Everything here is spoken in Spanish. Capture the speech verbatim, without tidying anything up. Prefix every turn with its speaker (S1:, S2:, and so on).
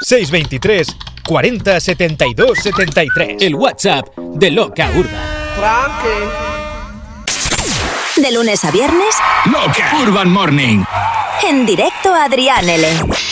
S1: seis veintitrés cuarenta setenta y dos setenta y tres.
S2: El WhatsApp de Loca Urban.
S3: De lunes a viernes,
S2: Loca Urban Morning.
S3: en directo a Adrián L.